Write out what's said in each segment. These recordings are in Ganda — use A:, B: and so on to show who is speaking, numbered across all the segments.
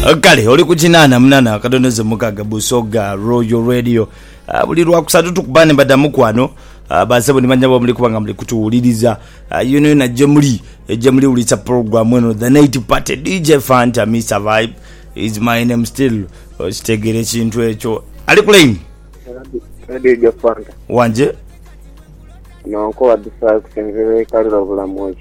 A: Kale oli kukinana munana katoneze mukaga Busoga Royal Radio. Buli lwakusatu tukubane badamu kwano. Basebo ni banyabo muli kubanga muli kutuwuliriza. You na Jemuli ulitsa program weno the night party DJ Fanta Mr Vibe is my name still. Chitegere chintu echo. Ali kuleni?
B: DJ Fanta.
A: Wanje?
B: No ko adisa kusengere kalira bulamoji.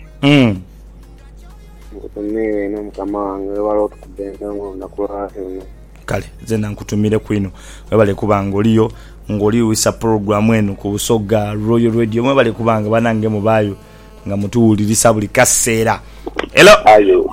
B: Ngutumire no mukama wange walo tukubenga ngo nakura hino. Kale
A: zena nkutumire kwino. Webale kubanga oliyo ngoli wisa program wenu ku Busoga Royal Radio mwebale kubanga banange mubayo nga mutuwulirisa buli kaseera. Hello.
B: Ayo.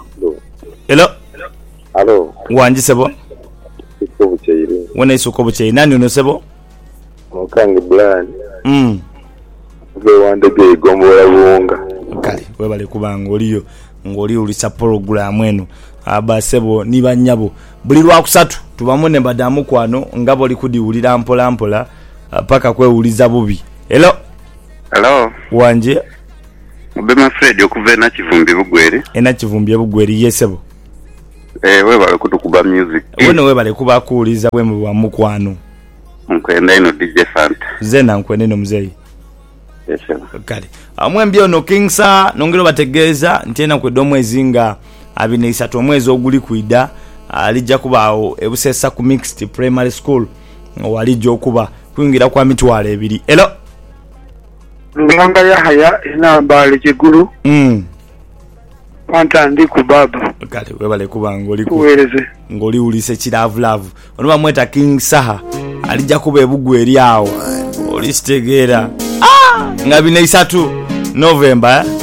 A: Hello. Wanje sebo?
B: Isuko bucheire.
A: Wona isuko bucheire nani ono sebo?
B: Mukange Brian. Gwe wande ge gombola bunga.
A: Kale webale kubanga oliyo ngoli ulisa program wenu abasebo ni banyabo buli lwakusatu tubamone badamu kwano ngabo likudiwulira mpola paka kwewuliza bubi. Hello. Wanje
C: Mubema Fred okuvena Kivumbi Bugweri.
A: Ena Kivumbi Bugweri yesebo.
C: Webale kutukuba music.
A: Wone webale kuba kuuliza bwe mu bamukwano.
C: Nkwenda ino DJ Fanta.
A: Zena nkwenda ino mzee.
C: Yes.
A: Kale. Amwembyo no Kingsa nongero bategeza ntena kwedo mwezi nga abine 3 omwezi oguli kuida alijja kubaawo ebusesa ku mixed primary school walijja okuba kuingira kwa mitwala ebiri. Hello.
D: Nganga ya haya inambale kiguru. Fanta ndi ku baba.
A: Kale webale kubanga oli
D: kuwereze.
A: Ngoli ulise kiravulavu. Ono bamweta King Saha alijja kuba Bugweri awo. Oli stegera. Nga bine 3 November